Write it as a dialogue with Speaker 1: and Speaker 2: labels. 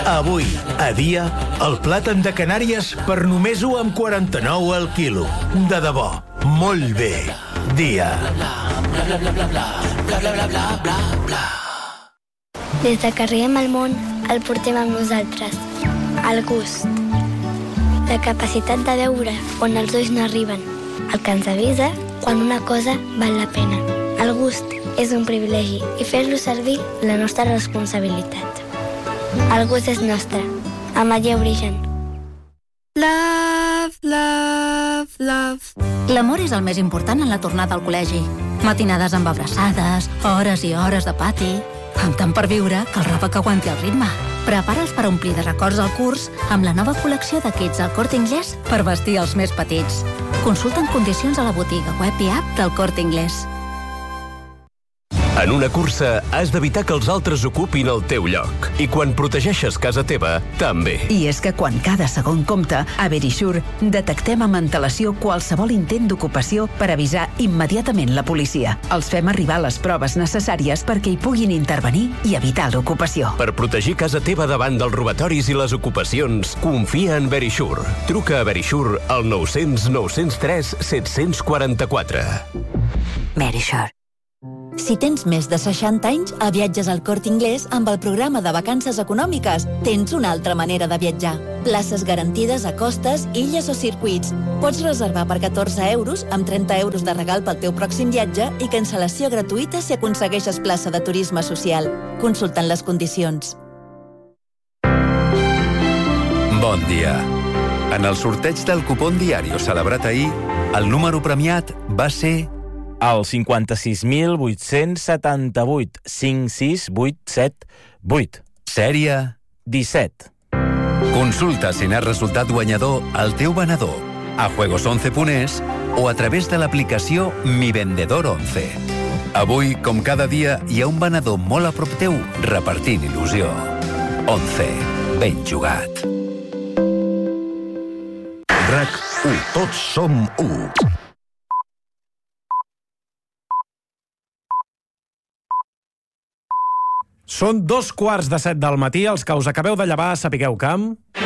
Speaker 1: Avui, a dia, el plàtan de Canàries per només 1,49 al quilo. De debò, molt bé. Dia.
Speaker 2: Des de que arribem al món, el portem amb nosaltres. El gust. La capacitat de veure on els ulls no arriben. El que ens avisa quan una cosa val la pena. El gust és un privilegi i fer-lo servir la nostra responsabilitat. El gust és nostre. Amaia Origen.
Speaker 3: Love, love, love. L'amor és el més important en la tornada al col·legi. Matinades amb abraçades, hores i hores de pati, amb tant per viure, cal roba que aguanti el ritme. Prepara'ls per omplir de records al curs amb la nova col·lecció de kits al Corte Inglés per vestir els més petits. Consulta en condicions a la botiga web i app del Corte Inglés.
Speaker 4: En una cursa has d'evitar que els altres ocupin el teu lloc. I quan protegeixes casa teva, també.
Speaker 5: I és que quan cada segon compta, a Verisure detectem amb antelació qualsevol intent d'ocupació per avisar immediatament la policia. Els fem arribar les proves necessàries perquè hi puguin intervenir i evitar l'ocupació.
Speaker 4: Per protegir casa teva davant dels robatoris i les ocupacions, confia en Verisure. Truca a Verisure al 900 903 744.
Speaker 3: Verisure. Si tens més de 60 anys, a Viatges al Corte Inglés, amb el programa de vacances econòmiques, tens una altra manera de viatjar. Places garantides a costes, illes o circuits. Pots reservar per 14 euros, amb 30 euros de regal pel teu pròxim viatge i cancel·lació gratuïta si aconsegueixes plaça de turisme social. Consultant les condicions.
Speaker 6: Bon dia. En el sorteig del cupón Diario celebrat ahir, el número premiat va ser
Speaker 7: el 56.878 56878.
Speaker 6: Sèrie
Speaker 7: 17.
Speaker 6: Consulta si n'has resultat guanyador al teu venedor, a juegos11.es o a través de l'aplicació Mi Vendedor 11. Avui, com cada dia, hi ha un venedor molt a prop teu repartint il·lusió. 11. Ben jugat.
Speaker 8: RAC1. Tots som 1.
Speaker 9: Són 2:15 del matí, els que us acabeu de llevar, sapigueu que...